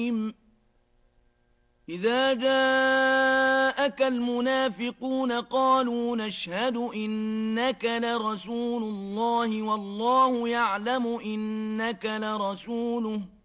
إذا جاءك المنافقون قالوا نشهد إنك لرسول الله والله يعلم إنك لرسوله